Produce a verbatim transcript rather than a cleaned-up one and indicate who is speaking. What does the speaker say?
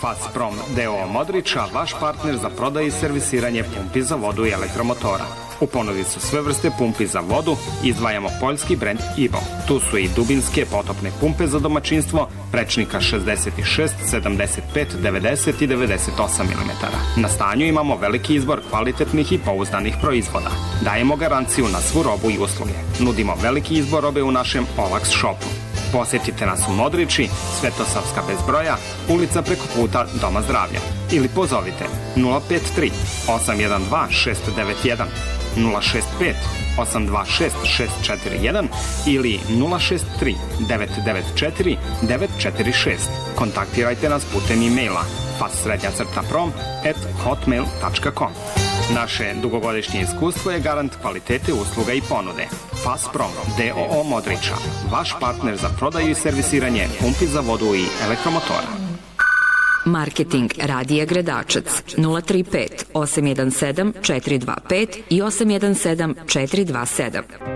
Speaker 1: Fasprom D O O Modriča, vaš partner za prodaju i servisiranje pumpi za vodu i elektromotora. U ponudi su sve vrste pumpi za vodu, izdvajamo poljski brend Ivo. Tu su i dubinske potopne pumpe za domaćinstvo, prečnika šezdeset šest, sedamdeset pet, devedeset i devedeset osam milimetara. Na stanju imamo veliki izbor kvalitetnih i pouzdanih proizvoda. Dajemo garanciju na svu robu i usluge. Nudimo veliki izbor robe u našem Olax shopu. Posjetite nas u Modriči, Svetosavska bez broja, ulica preko puta Doma zdravlja. Ili pozovite nula pet tri osam jedan dva šest devet jedan, nula šest pet osam dva šest šest četiri jedan ili nula šest tri devet devet četiri devet četiri šest. Kontaktirajte nas putem e-maila fassrednja crta prom at hotmail tačka com. Naše dugogodišnje iskustvo je garant kvalitete usluga i ponude. Fasprom D O O Modriča, vaš partner za prodaju i servisiranje pumpi za vodu i elektromotora.
Speaker 2: Marketing Radija Gredačac nula tri pet osam jedan sedam četiri dva pet i osam jedan sedam četiri dva sedam.